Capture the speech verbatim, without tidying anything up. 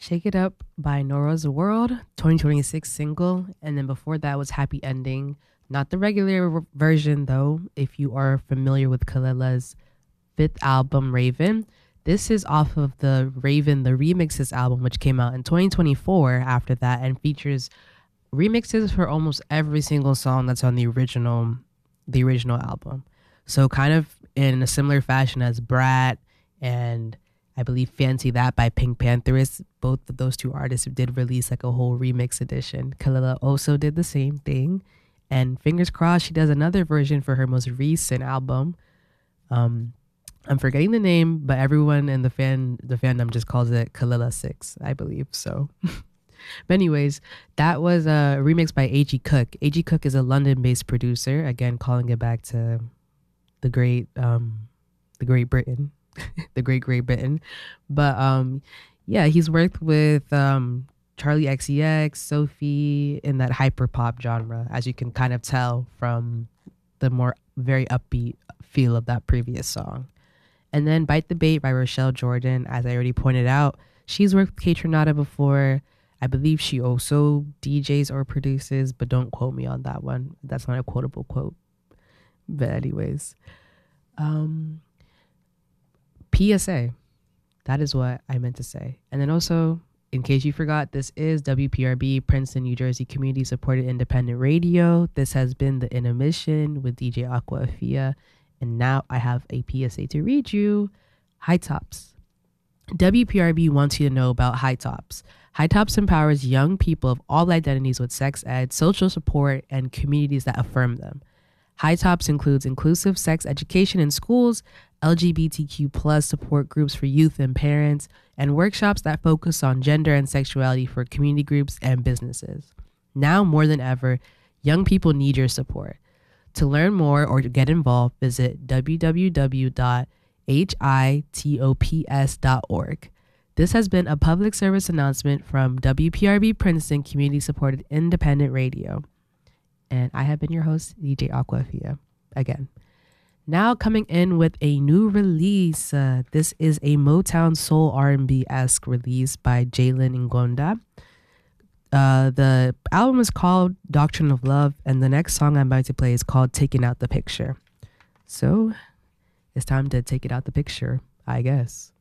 Shake It Up by Nora's World, twenty twenty-six single. And then before that was Happy Ending. Not the regular v- version, though, if you are familiar with Kalila's fifth album, Raven. This is off of the Raven, the Remixes album, which came out in twenty twenty-four after that and features remixes for almost every single song that's on the original the original album. So kind of in a similar fashion as Brat and I believe Fancy That by Pink Panthers. Both of those two artists did release like a whole remix edition. Kalila also did the same thing. And fingers crossed she does another version for her most recent album. Um, I'm forgetting the name, but everyone in the fan the fandom just calls it Kalila Six, I believe. So but anyways, that was a remix by A G Cook. A G Cook is a London-based producer. Again, calling it back to the great um the Great Britain. the great Great Britain. But um yeah, he's worked with um Charlie X C X, Sophie in that hyper pop genre, as you can kind of tell from the more very upbeat feel of that previous song. And then Bite the Bait by Rochelle Jordan, as I already pointed out, she's worked with Kate Tronada before. I believe she also D Js or produces, but don't quote me on that one. That's not a quotable quote. But anyways, um P S A. That is what I meant to say. And then also, in case you forgot, this is W P R B, Princeton, New Jersey Community Supported Independent Radio. This has been the Intermission with D J Aqua Afia. And now I have a P S A to read you. High Tops. W P R B wants you to know about High Tops. High Tops empowers young people of all identities with sex ed, social support, and communities that affirm them. High Tops includes inclusive sex education in schools, L G B T Q plus support groups for youth and parents, and workshops that focus on gender and sexuality for community groups and businesses. Now more than ever, young people need your support. To learn more or to get involved, visit w w w dot hitops dot org. This has been a public service announcement from W P R B Princeton Community Supported Independent Radio. And I have been your host, D J Aquafia, again. Now coming in with a new release. Uh, this is a Motown Soul R and B-esque release by Jalen Ngonda. Uh, the album is called Doctrine of Love, and the next song I'm about to play is called Taking Out the Picture. So it's time to take it out the picture, I guess.